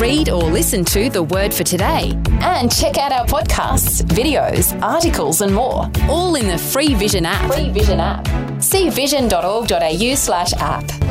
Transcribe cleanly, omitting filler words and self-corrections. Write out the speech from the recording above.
Read or listen to The Word for Today. And check out our podcasts, videos, articles and more, all in the free Vision app. See vision.org.au/app.